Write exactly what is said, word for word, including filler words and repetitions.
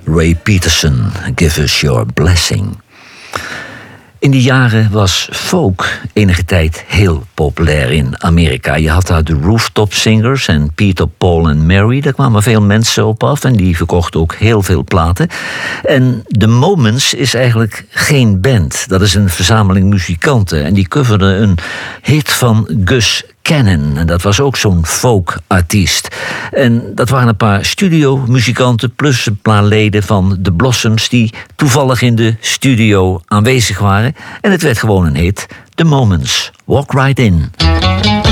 Ray Peterson, Give Us Your Blessing. In die jaren was folk enige tijd heel populair in Amerika. Je had daar de Rooftop Singers en Peter, Paul en Mary. Daar kwamen veel mensen op af en die verkochten ook heel veel platen. En The Moments is eigenlijk geen band. Dat is een verzameling muzikanten. En die coverden een hit van Gus Cannon. En dat was ook zo'n folk-artiest. En dat waren een paar studiomuzikanten plus een paar leden van The Blossoms die toevallig in de studio aanwezig waren. En het werd gewoon een hit. The Moments. Walk Right In.